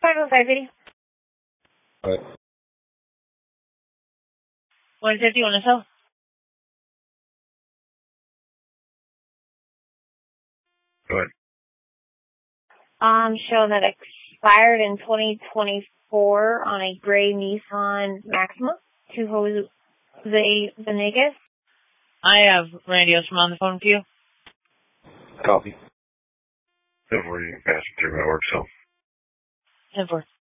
505 video. What? 151 or so. What? Show that expired in 2024 on a gray Nissan Maxima to Jose Venegas. I have Randy Ostrom on the phone with you. Copy. Don't worry, you can pass it through my work cell. 10-4.